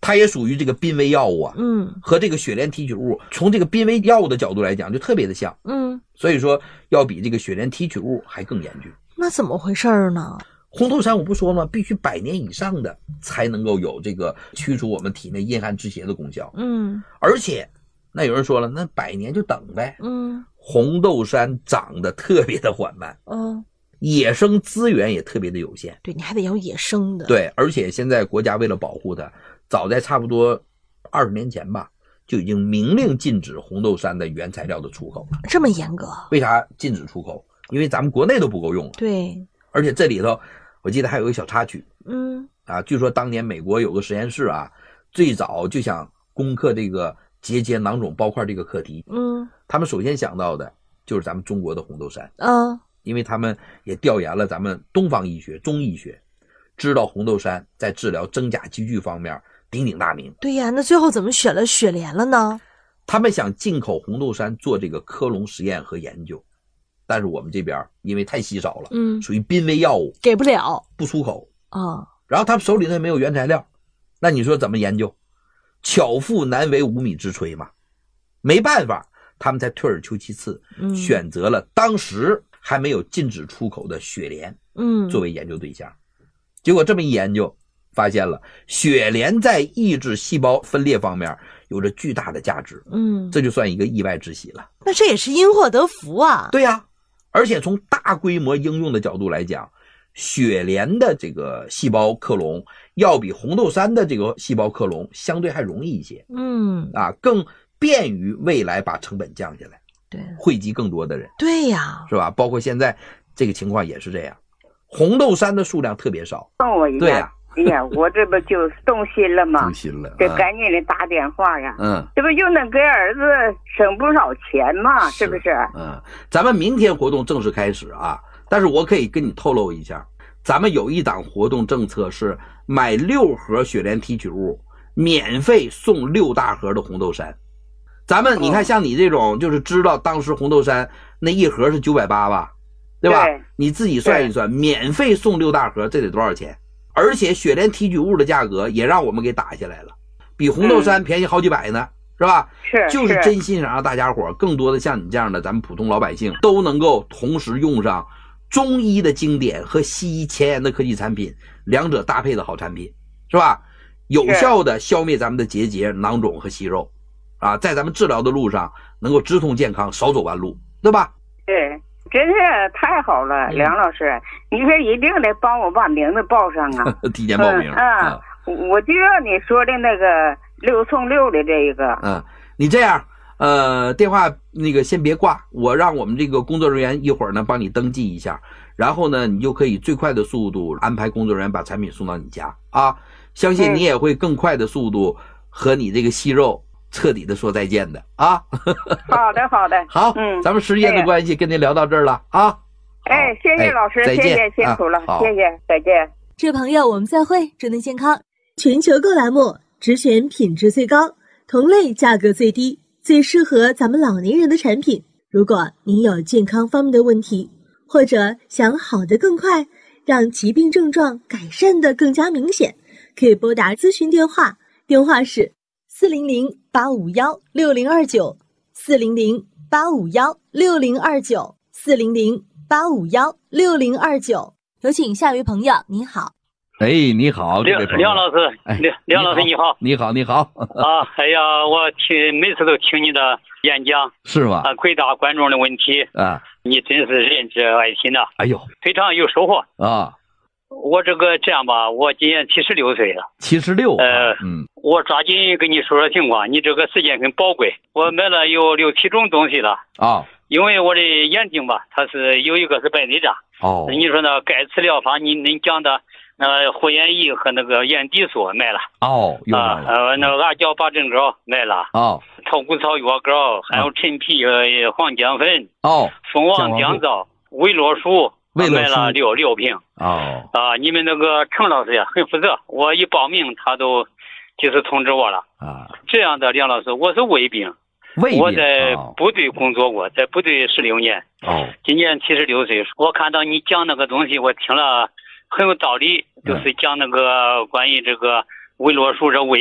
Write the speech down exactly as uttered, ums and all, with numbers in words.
它也属于这个濒危药物啊， 嗯， 和这个雪莲提取物从这个濒危药物的角度来讲就特别的像， 嗯， 所以说要比这个雪莲提取物还更严峻。 那怎么回事呢？ 红豆杉我不说了吗？必须百年以上的才能够有这个驱除我们体内阴寒湿邪的功效。 嗯， 而且那有人说了，那百年就等呗。 嗯， 红豆杉长得特别的缓慢， 嗯， 野生资源也特别的有限。 对，你还得要野生的。 对，而且现在国家为了保护它，早在差不多二十年前吧，就已经明令禁止红豆杉的原材料的出口了。 这么严格？ 为啥禁止出口？因为咱们国内都不够用了。 对， 而且这里头我记得还有一个小插曲， 嗯， 啊，据说当年美国有个实验室啊，最早就想攻克这个结节囊肿包块这个课题。 嗯， 他们首先想到的就是咱们中国的红豆杉。 嗯， 因为他们也调研了咱们东方医学、中医学，知道红豆杉在治疗真假积聚方面鼎鼎大名。 对呀，那最后怎么选了雪莲了呢？ 他们想进口红豆杉做这个克隆实验和研究，但是我们这边因为太稀少了， 嗯， 属于濒危药物， 给不了， 不出口啊、哦。 然后他们手里头也没有原材料，那你说怎么研究？巧妇难为无米之炊嘛，没办法，他们才退而求其次， 嗯， 选择了当时还没有禁止出口的雪莲， 嗯， 作为研究对象。结果这么一研究，发现了雪莲在抑制细胞分裂方面有着巨大的价值。 嗯， 这就算一个意外之喜了。 那这也是因祸得福啊。 对呀、啊，而且从大规模应用的角度来讲，雪莲的这个细胞克隆要比红豆杉的这个细胞克隆相对还容易一些。 嗯， 啊，更便于未来把成本降下来， 对， 惠及更多的人。 对呀， 是吧？包括现在这个情况也是这样，红豆杉的数量特别少。 问我一下， 对呀、 啊，哎呀，我这不就动心了吗？ 动心了， 得赶紧的打电话呀。 嗯， 这不又能给儿子省不少钱吗？是不是？ 嗯，咱们明天活动正式开始啊，但是我可以跟你透露一下，咱们有一档活动政策是买六盒雪莲提取物，免费送六大盒的红豆杉。咱们你看，像你这种就是知道当时红豆杉那一盒是九百八吧，对吧？ 对， 你自己算一算，免费送六大盒，这得多少钱？而且雪莲提取物的价格也让我们给打下来了，比红豆杉便宜好几百呢，嗯、是吧？ 是， 就是真心想让大家伙更多的像你这样的咱们普通老百姓都能够同时用上中医的经典和西医前沿的科技产品，两者搭配的好产品，是吧？有效的消灭咱们的结节、囊肿和息肉。啊，在咱们治疗的路上能够直通健康，少走弯路，对吧？ 对，真是太好了，嗯、梁老师，你可一定得帮我把名字报上啊！ 提前报名啊、嗯嗯！我就要你说的那个六送六的这一个。 嗯，你这样，呃，电话那个先别挂，我让我们这个工作人员一会儿呢帮你登记一下，然后呢，你就可以最快的速度安排工作人员把产品送到你家啊！相信你也会更快的速度和你这个息肉彻底的说再见的啊！ 好的，好的， 好，嗯，咱们时间的关系，跟您聊到这儿了啊！ 哎，谢谢老师， 哎、 谢谢，辛苦了， 啊、 谢谢，再见。 这位朋友，我们再会，祝您健康。全球购栏目只选品质最高、同类价格最低、最适合咱们老年人的产品。如果您有健康方面的问题，或者想好得更快，让疾病症状改善得更加明显，可以拨打咨询电话，电话是四零零八五幺六零二九，四零零八五幺六零二九，四零零八五幺六零二九。有请下一位朋友，您好。 哎，你好， 梁梁老师， 哎， 梁梁老师你好， 你好，你好。 啊，哎呀，我听每次都听你的演讲， 是吗？ 啊，回答观众的问题啊， 你真是仁至爱心呐！ 哎呦， 非常有收获啊。 我这个这样吧，我今年七十六岁了。 七十六， 呃， 嗯， 我抓紧跟你说说情况，你这个时间很宝贵。我买了有六七种东西了啊， 因为我的眼睛吧，它是有一个是白内障。 哦， 你说呢？钙磁疗法，你您讲的那护眼仪和那个眼底锁买了。 哦，有啊，呃，那个阿胶八正膏买了。 哦， 草谷草药膏，还有陈皮呃黄姜粉。 哦， 蜂王降皂、维罗舒。 买了六六瓶哦啊！你们那个程老师呀，很负责。我一报名，他都就是通知我了啊。 这样的梁老师，我是卫兵， 卫兵我在部队工作过，在部队十六年。 哦， 今年七十六岁。我看到你讲那个东西，我听了很有道理，就是讲那个关于这个维罗舒这卫